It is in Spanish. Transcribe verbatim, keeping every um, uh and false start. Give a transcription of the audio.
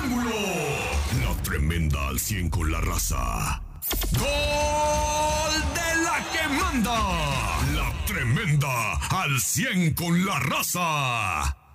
ángulo. La tremenda al cien con la raza. ¡Gol de la que manda! La tremenda al cien con la raza.